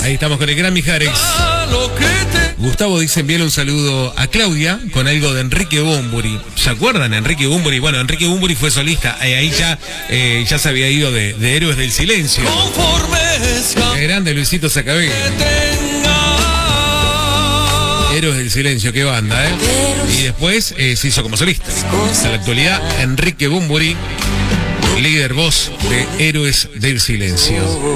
Ahí estamos con el gran Mijares. Gustavo dice envíale un saludo a Claudia con algo de Enrique Bunbury. ¿Se acuerdan? Enrique Bunbury. Bueno, Enrique Bunbury fue solista. Ahí ya se había ido de Héroes del Silencio. Qué grande Luisito Sacabé. Héroes del Silencio, qué banda, ¿eh? Y después se hizo como solista. En la actualidad, Enrique Bunbury, líder voz de Héroes del Silencio.